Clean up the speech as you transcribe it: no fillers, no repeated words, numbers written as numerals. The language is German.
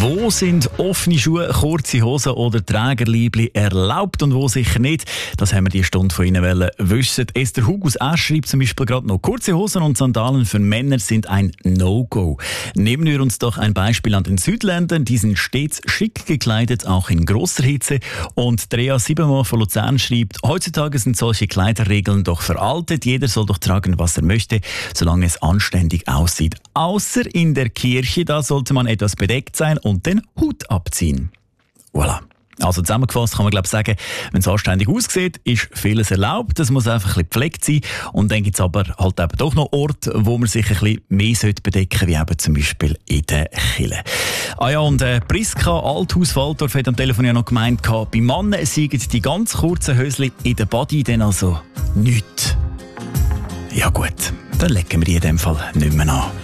Wo sind offene Schuhe, kurze Hosen oder Trägerliebli erlaubt und wo sicher nicht? Das haben wir die Stunde von Ihnen wissen. Esther Hug aus Asch schreibt zum Beispiel gerade noch: Kurze Hosen und Sandalen für Männer sind ein No-Go. Nehmen wir uns doch ein Beispiel an den Südländern. Die sind stets schick gekleidet, auch in grosser Hitze. Und Drea Siebenmal von Luzern schreibt: Heutzutage sind solche Kleiderregeln doch veraltet. Jeder soll doch tragen, was er möchte, solange es anständig aussieht. Außer in der Kirche, da sollte man etwas bedeckt sein und den Hut abziehen. Voilà. Also zusammengefasst kann man sagen, wenn es anständig aussieht, ist vieles erlaubt. Es muss einfach ein bisschen gepflegt sein. Und dann gibt es aber halt eben doch noch Orte, wo man sich ein bisschen mehr bedecken sollte, wie eben zum Beispiel in der Kirche. Ah ja, und Priska Althaus-Waldorf hat am Telefon ja noch gemeint, bei Männern seien die ganz kurzen Höschen in der Body dann also nichts. Ja gut, dann legen wir die in dem Fall nicht mehr an.